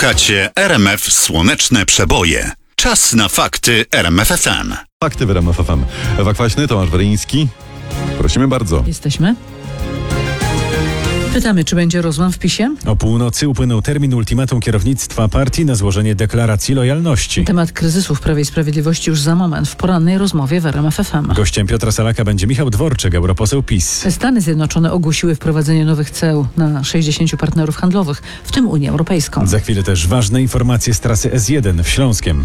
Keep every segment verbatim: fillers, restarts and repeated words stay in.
Słuchacie R M F Słoneczne Przeboje. Czas na fakty R M F F M. Fakty w R M F F M. Ewa Kwaśny, Tomasz Weryński. Prosimy bardzo. Jesteśmy. Pytamy, czy będzie rozłam w PiSie? O północy upłynął termin ultimatum kierownictwa partii na złożenie deklaracji lojalności. Temat kryzysu w Prawie i Sprawiedliwości już za moment w porannej rozmowie w R M F F M. Gościem Piotra Salaka będzie Michał Dworczyk, europoseł PiS. Stany Zjednoczone ogłosiły wprowadzenie nowych ceł na sześćdziesięciu partnerów handlowych, w tym Unię Europejską. Za chwilę też ważne informacje z trasy S jeden w Śląskiem.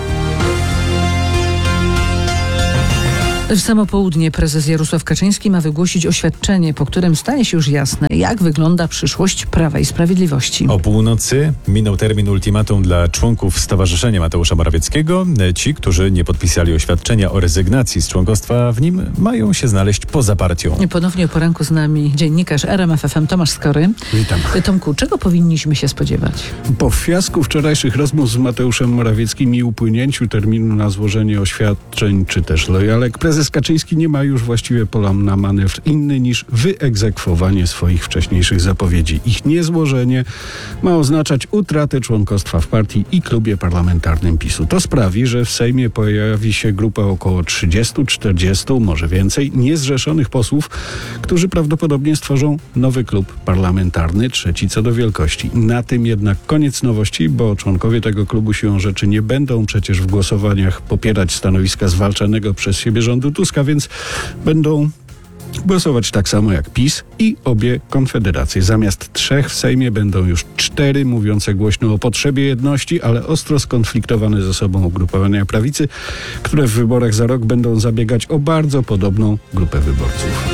W samo południe prezes Jarosław Kaczyński ma wygłosić oświadczenie, po którym stanie się już jasne, jak wygląda przyszłość Prawa i Sprawiedliwości. O północy minął termin ultimatum dla członków Stowarzyszenia Mateusza Morawieckiego. Ci, którzy nie podpisali oświadczenia o rezygnacji z członkostwa w nim, mają się znaleźć poza partią. Ponownie o poranku z nami dziennikarz R M F F M Tomasz Skory. Witam. Tomku, czego powinniśmy się spodziewać? Po fiasku wczorajszych rozmów z Mateuszem Morawieckim i upłynięciu terminu na złożenie oświadczeń czy też lojalek, prezes Kaczyński nie ma już właściwie pola na manewr inny niż wyegzekwowanie swoich wcześniejszych zapowiedzi. Ich niezłożenie ma oznaczać utratę członkostwa w partii i klubie parlamentarnym PiSu. To sprawi, że w Sejmie pojawi się grupa około trzydziestu czterdziestu, może więcej, niezrzeszonych posłów, którzy prawdopodobnie stworzą nowy klub parlamentarny, trzeci co do wielkości. Na tym jednak koniec nowości, bo członkowie tego klubu siłą rzeczy nie będą przecież w głosowaniach popierać stanowiska zwalczanego przez siebie rządu Tuska, więc będą głosować tak samo jak PiS i obie konfederacje. Zamiast trzech w Sejmie będą już cztery, mówiące głośno o potrzebie jedności, ale ostro skonfliktowane ze sobą ugrupowania prawicy, które w wyborach za rok będą zabiegać o bardzo podobną grupę wyborców.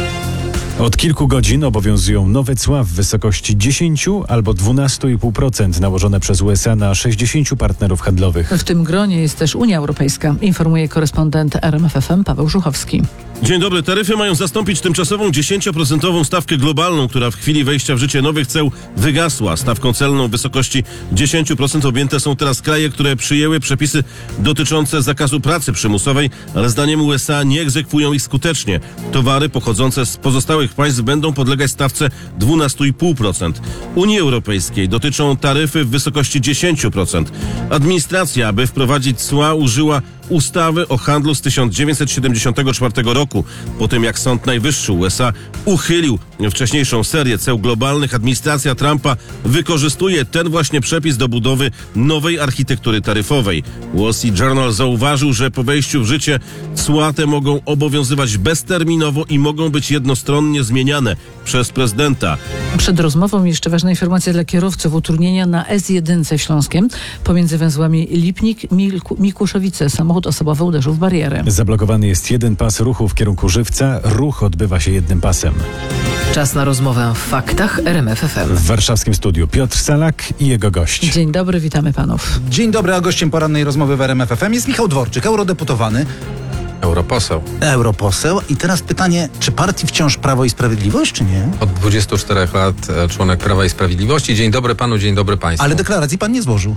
Od kilku godzin obowiązują nowe cła w wysokości dziesięć albo dwanaście i pół procent nałożone przez U S A na sześćdziesięciu partnerów handlowych. W tym gronie jest też Unia Europejska, informuje korespondent R M F F M Paweł Żuchowski. Dzień dobry. Taryfy mają zastąpić tymczasową dziesięcioprocentową stawkę globalną, która w chwili wejścia w życie nowych ceł wygasła. Stawką celną w wysokości dziesięć procent objęte są teraz kraje, które przyjęły przepisy dotyczące zakazu pracy przymusowej, ale zdaniem U S A nie egzekwują ich skutecznie. Towary pochodzące z pozostałych państw będą podlegać stawce dwanaście i pół procent. Unii Europejskiej dotyczą taryfy w wysokości dziesięć procent. Administracja, aby wprowadzić cła, użyła ustawy o handlu z tysiąc dziewięćset siedemdziesiątego czwartego roku. Po tym jak Sąd Najwyższy U S A uchylił wcześniejszą serię ceł globalnych, administracja Trumpa wykorzystuje ten właśnie przepis do budowy nowej architektury taryfowej. Wall Street Journal zauważył, że po wejściu w życie cła te mogą obowiązywać bezterminowo i mogą być jednostronnie zmieniane przez prezydenta. Przed rozmową jeszcze ważna informacja dla kierowców. Utrudnienia na S jeden w Śląskiem pomiędzy węzłami Lipnik, Milku, Mikuszowice. Samochód osobowy uderzył w barierę. Zablokowany jest jeden pas ruchu w kierunku Żywca. Ruch odbywa się jednym pasem. Czas na rozmowę w faktach R M F F M. W warszawskim studiu Piotr Salak i jego gość. Dzień dobry, witamy panów. Dzień dobry, a gościem porannej rozmowy w R M F F M jest Michał Dworczyk, eurodeputowany. Europoseł. Europoseł. I teraz pytanie, czy partii wciąż Prawo i Sprawiedliwość, czy nie? Od dwudziestu czterech lat członek Prawa i Sprawiedliwości. Dzień dobry panu, dzień dobry państwu. Ale deklaracji pan nie złożył.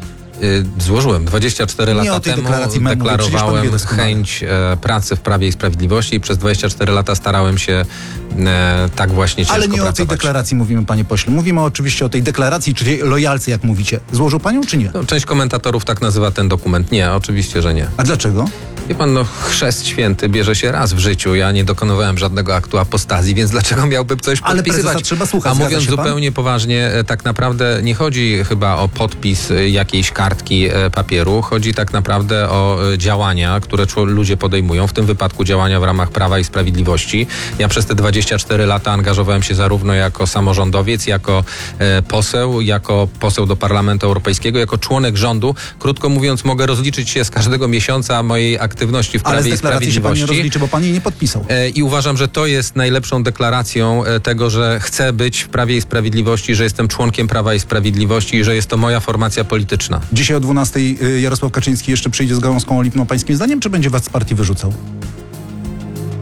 Y, złożyłem. dwadzieścia cztery Nie lata o tej temu deklaracji mówię, deklarowałem przecież pan wie chęć e, pracy w Prawie i Sprawiedliwości i przez dwadzieścia cztery lata starałem się e, tak właśnie ciężko Ale nie pracować. o tej deklaracji mówimy, panie pośle. Mówimy oczywiście o tej deklaracji, czyli lojalce, jak mówicie. Złożył panią, czy nie? No, część komentatorów tak nazywa ten dokument. Nie, oczywiście, że nie. A dlaczego? Wie pan, no chrzest święty bierze się raz w życiu. Ja nie dokonywałem żadnego aktu apostazji, więc dlaczego miałbym coś Ale podpisywać? prezesa trzeba słuchać, A zgadza mówiąc się pan? zupełnie poważnie, e, tak naprawdę nie chodzi chyba o podpis e, jakiejś kartki e, papieru. Chodzi tak naprawdę o e, działania, które czu- ludzie podejmują, w tym wypadku działania w ramach Prawa i Sprawiedliwości. Ja przez te dwadzieścia cztery lata angażowałem się zarówno jako samorządowiec, jako e, poseł, jako poseł do Parlamentu Europejskiego, jako członek rządu. Krótko mówiąc, mogę rozliczyć się z każdego miesiąca mojej aktywności w Ale z Prawie i deklaracji się pan nie Sprawiedliwości. rozliczy, bo pan jej nie podpisał. E, I uważam, że to jest najlepszą deklaracją e, tego, że chcę być w Prawie i Sprawiedliwości, że jestem członkiem Prawa i Sprawiedliwości i że jest to moja formacja polityczna. Dzisiaj o dwunastej y, Jarosław Kaczyński jeszcze przyjdzie z gałązką olipną pańskim zdaniem, czy będzie was z partii wyrzucał?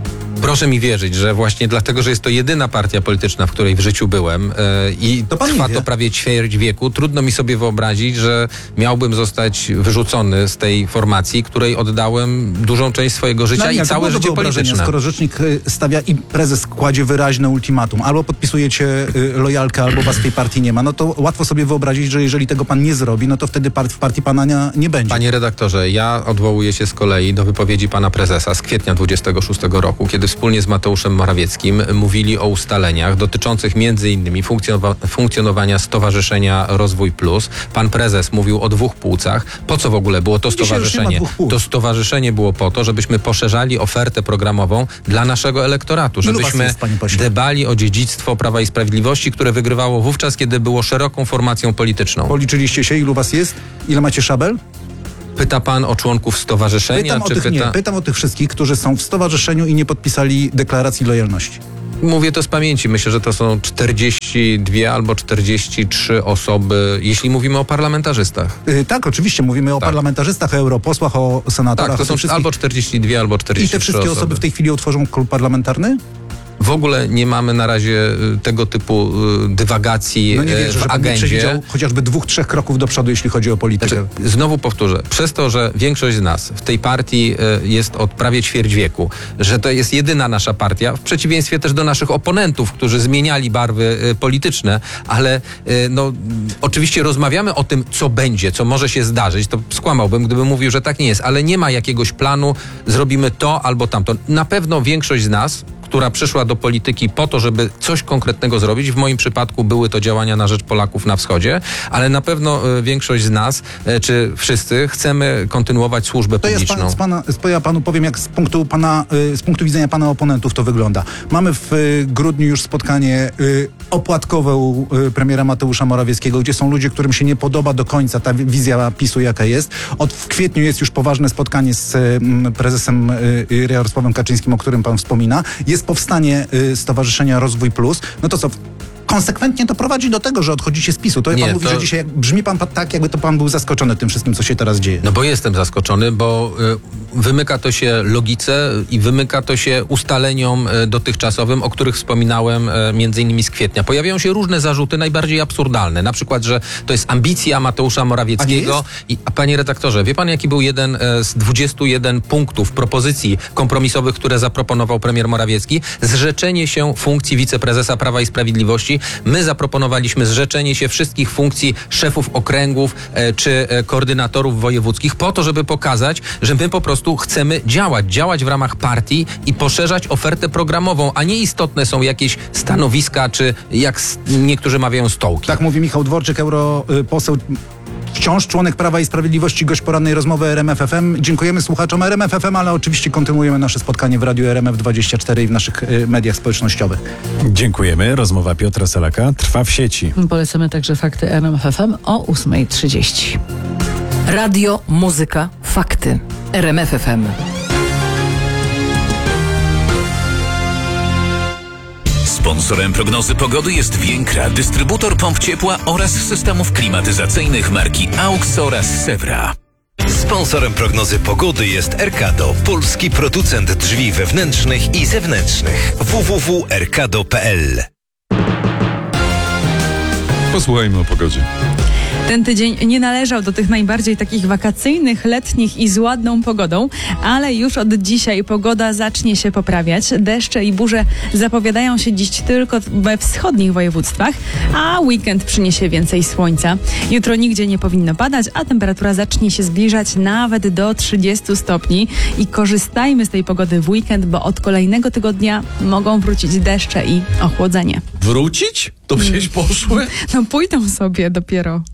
Proszę mi wierzyć, że właśnie dlatego, że jest to jedyna partia polityczna, w której w życiu byłem e, i To pan trwa nie to wie. prawie ćwierć wieku, trudno mi sobie wyobrazić, że miałbym zostać wyrzucony z tej formacji, której oddałem dużą część swojego życia No nie, i to całe było do życie wyobrażenia, polityczne. Skoro rzecznik y, stawia i prezes kładzie wyraźne ultimatum, albo podpisujecie y, lojalkę, albo was w tej partii nie ma, no to łatwo sobie wyobrazić, że jeżeli tego pan nie zrobi, no to wtedy part, w partii pana nie, nie będzie. Panie redaktorze, ja odwołuję się z kolei do wypowiedzi pana prezesa z kwietnia dwudziestego szóstego roku, kiedy wspólnie z Mateuszem Morawieckim mówili o ustaleniach dotyczących między innymi funkcjonowa- funkcjonowania Stowarzyszenia Rozwój Plus. Pan prezes mówił o dwóch płucach. Po co w ogóle było to Dzisiaj już nie ma stowarzyszenie? dwóch płuc. To stowarzyszenie było po to, żebyśmy poszerzali ofertę programową dla naszego elektoratu, Ilu was żebyśmy jest, panie pośle? dbali o dziedzictwo Prawa i Sprawiedliwości, które wygrywało wówczas, kiedy było szeroką formacją polityczną. Policzyliście się, ilu was jest? Ile macie szabel? Pyta pan o członków stowarzyszenia, Pytam o czy tych, pyta... nie, pytam o tych wszystkich, którzy są w stowarzyszeniu i nie podpisali deklaracji lojalności. Mówię to z pamięci. Myślę, że to są czterdzieści dwie albo czterdzieści trzy osoby, jeśli mówimy o parlamentarzystach. Yy, tak, oczywiście, mówimy o Tak. parlamentarzystach, o europosłach, o senatorach. Tak, to o są tych wszystkich. albo czterdzieści dwie, albo I czterdzieści trzy te wszystkie osoby. osoby. w tej chwili utworzą klub parlamentarny? W ogóle nie mamy na razie y, tego typu y, dywagacji No nie y, wierzę, w że pan nie agendzie. przewidział chociażby dwóch, trzech kroków do przodu, jeśli chodzi o politykę. Znaczy, znowu powtórzę, przez to, że większość z nas w tej partii y, jest od prawie ćwierć wieku, że to jest jedyna nasza partia, w przeciwieństwie też do naszych oponentów, którzy zmieniali barwy y, polityczne, ale y, no, mm, oczywiście rozmawiamy o tym, co będzie, co może się zdarzyć, to skłamałbym, gdybym mówił, że tak nie jest, ale nie ma jakiegoś planu, zrobimy to albo tamto. Na pewno większość z nas, która przyszła do polityki po to, żeby coś konkretnego zrobić. W moim przypadku były to działania na rzecz Polaków na wschodzie, ale na pewno e, większość z nas, e, czy wszyscy, chcemy kontynuować służbę To jest publiczną. pan, z pana, z, ja panu powiem, jak z punktu, pana, y, z punktu widzenia pana oponentów to wygląda. Mamy w y, grudniu już spotkanie y, opłatkowe u y, premiera Mateusza Morawieckiego, gdzie są ludzie, którym się nie podoba do końca ta wi- wizja PiSu, jaka jest. Od w kwietniu jest już poważne spotkanie z y, prezesem y, y, Jarosławem Kaczyńskim, o którym pan wspomina. Jest powstanie y, Stowarzyszenia Rozwój Plus. No to co? Konsekwentnie to prowadzi do tego, że odchodzicie z PiSu. To Nie, pan mówi, to- że dzisiaj jak, brzmi pan pa- tak, jakby to pan był zaskoczony tym wszystkim, co się teraz dzieje. No bo jestem zaskoczony, bo y, wymyka to się logice i wymyka to się ustaleniom y, dotychczasowym, o których wspominałem y, między innymi z kwietnia. Pojawiają się różne zarzuty, najbardziej absurdalne. Na przykład, że to jest ambicja Mateusza Morawieckiego. A nie I, a panie redaktorze, wie pan, jaki był jeden y, z dwudziestu jeden punktów propozycji kompromisowych, które zaproponował premier Morawiecki? Zrzeczenie się funkcji wiceprezesa Prawa i Sprawiedliwości. My zaproponowaliśmy zrzeczenie się wszystkich funkcji szefów okręgów e, czy e, koordynatorów wojewódzkich po to, żeby pokazać, że my po prostu chcemy działać, działać w ramach partii i poszerzać ofertę programową, a nie istotne są jakieś stanowiska, czy jak s- niektórzy mawiają stołki. Tak mówi Michał Dworczyk, europoseł, wciąż członek Prawa i Sprawiedliwości, gość porannej rozmowy R M F F M. Dziękujemy słuchaczom R M F F M, ale oczywiście kontynuujemy nasze spotkanie w Radiu R M F dwadzieścia cztery i w naszych y, mediach społecznościowych. Dziękujemy. Rozmowa Piotra Salaka trwa w sieci. Polecamy także fakty R M F F M o ósma trzydzieści. Radio, muzyka, fakty. R M F F M. Sponsorem prognozy pogody jest Więkra, dystrybutor pomp ciepła oraz systemów klimatyzacyjnych marki AUX oraz Sewra. Sponsorem prognozy pogody jest Erkado, polski producent drzwi wewnętrznych i zewnętrznych. w w w kropka erkado kropka p l. Posłuchajmy o pogodzie. Ten tydzień nie należał do tych najbardziej takich wakacyjnych, letnich i z ładną pogodą, ale już od dzisiaj pogoda zacznie się poprawiać. Deszcze i burze zapowiadają się dziś tylko we wschodnich województwach, a weekend przyniesie więcej słońca. Jutro nigdzie nie powinno padać, a temperatura zacznie się zbliżać nawet do trzydziestu stopni i korzystajmy z tej pogody w weekend, bo od kolejnego tygodnia mogą wrócić deszcze i ochłodzenie. Wrócić? To gdzieś poszły? No pójdą sobie dopiero.